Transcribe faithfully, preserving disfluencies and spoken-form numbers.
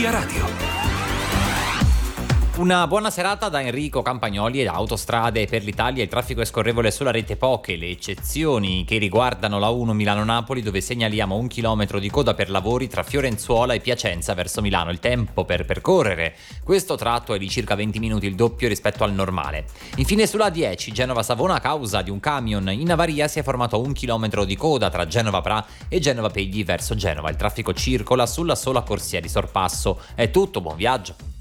Via Radio. Una buona serata da Enrico Campagnoli ed Autostrade per l'Italia. Il traffico è scorrevole sulla rete, poche le eccezioni che riguardano la uno Milano-Napoli, dove segnaliamo un chilometro di coda per lavori tra Fiorenzuola e Piacenza verso Milano. Il tempo per percorrere questo tratto è di circa venti minuti, il doppio rispetto al normale. Infine sulla A dieci Genova-Savona, a causa di un camion in avaria si è formato un chilometro di coda tra Genova Pra e Genova Pegli verso Genova. Il traffico circola sulla sola corsia di sorpasso. È tutto, buon viaggio.